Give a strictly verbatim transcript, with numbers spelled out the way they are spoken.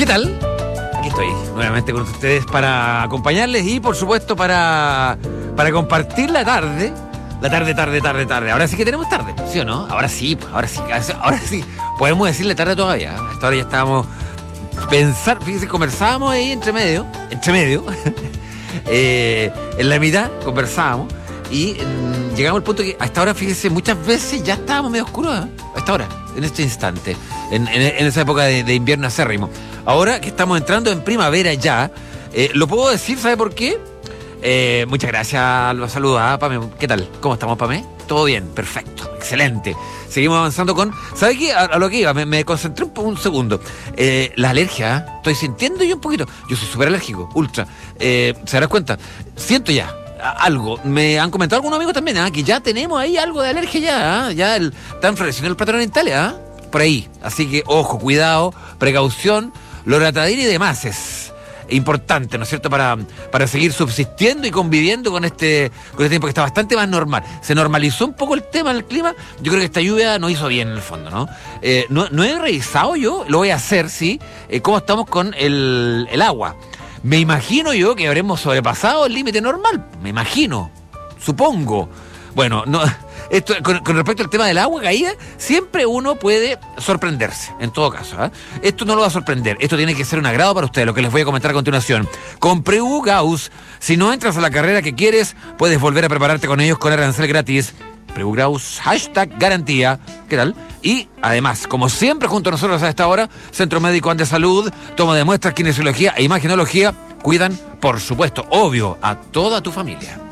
¿Qué tal? Aquí estoy nuevamente con ustedes para acompañarles y por supuesto para, para compartir la tarde. La tarde, tarde, tarde, tarde. Ahora sí que tenemos tarde, ¿sí o no? Ahora sí, ahora sí, ahora sí. Podemos decirle tarde todavía. A esta hora ya estábamos pensar, fíjense, conversábamos ahí entre medio, entre medio, eh, en la mitad conversábamos y mm, llegamos al punto que a esta hora, fíjense, muchas veces ya estábamos medio oscuros, ¿eh? A esta hora, en este instante, en, en, en esa época de, de invierno acérrimo. Ahora que estamos entrando en primavera ya, eh, lo puedo decir, ¿sabe por qué? Eh, muchas gracias, los saludos a Pame. ¿Qué tal? ¿Cómo estamos, Pame? Todo bien, perfecto, excelente. Seguimos avanzando con... ¿Sabe qué? A, a lo que iba, me, me concentré un, un segundo. Eh, la alergia, ¿eh? Estoy sintiendo yo un poquito. Yo soy súper alérgico, ultra. Eh, ¿Se darán cuenta? Siento ya algo. Me han comentado algunos amigos también, ¿eh? Que ya tenemos ahí algo de alergia ya, ¿eh? Ya el, están floreciendo el patrón en Italia, ¿eh? Por ahí. Así que, ojo, cuidado, precaución, loratadina y demás es importante, ¿no es cierto?, para, para seguir subsistiendo y conviviendo con este, con este tiempo que está bastante más normal. Se normalizó un poco el tema del clima. Yo creo que esta lluvia nos hizo bien en el fondo, ¿no? Eh, no, no he revisado yo, lo voy a hacer, sí, eh, cómo estamos con el, el agua. Me imagino yo que habremos sobrepasado el límite normal. Me imagino, supongo. Bueno, no... Esto, con, con respecto al tema del agua caída, siempre uno puede sorprenderse, en todo caso, ¿eh? Esto no lo va a sorprender, esto tiene que ser un agrado para ustedes, lo que les voy a comentar a continuación. Con Preu Gauss, si no entras a la carrera que quieres, puedes volver a prepararte con ellos con arancel gratis. Preu Gauss, hashtag garantía, ¿qué tal? Y además, como siempre junto a nosotros a esta hora, Centro Médico Andes Salud, toma de muestras, kinesiología e imagenología, cuidan, por supuesto, obvio, a toda tu familia.